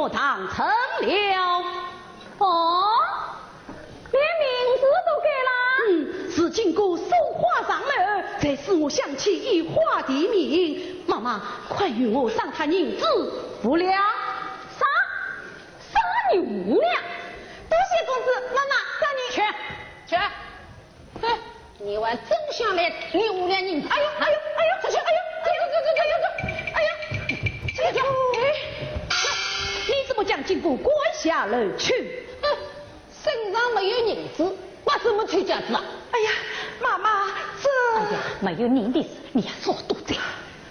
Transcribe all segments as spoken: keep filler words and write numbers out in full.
学堂成了。 哦，连名字都给了。 嗯，是经过手画上了，才使我想起一画的名。妈妈，快与我赏他银子五两。 啥？赏你五两？多谢公子，妈妈让你去去。哎，你还真想来你五两银子？哎呦哎呦哎呦，出去！哎呦哎呦走走走走！哎呀，这个哎，你怎么将金库关下了去？ 嗯，身上没有银子，我怎么去家子啊？ 哎呀，妈妈，这…… 哎呀，没有您的事，你呀少多嘴。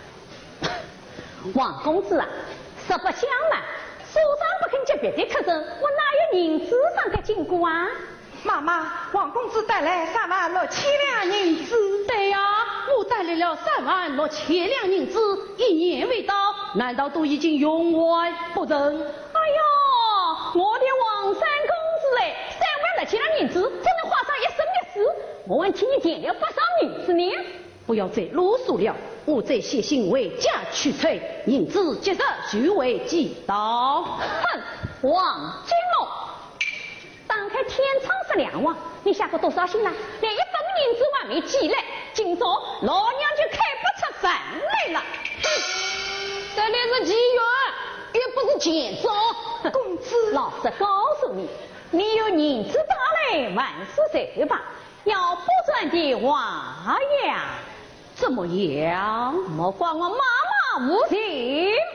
王公子啊，实不相瞒，手上不肯接别的特征，我哪有银子上个金库啊？ 妈妈，王公子带来三万六千两银子。对呀、啊，我带来了三万六千两银子，一年未到，难道都已经用完不成？ 哎呦，我的王三公子哎，三万六千两银子，怎能花上一生的事？我还替你点了不少女子呢。 不要再啰嗦了，我再写信为家取财，银子即日据为寄到。 哼，王金龙，打开天窗十两网，你下过多少信了？连一分银子还没寄来，今早老娘就开不出饭来了。 这里是妓院，又不是监守。 公子，老实告诉你，你有银子打来，万事随吧。要不赚的话呀， 怎么样？ 莫怪我妈妈无情。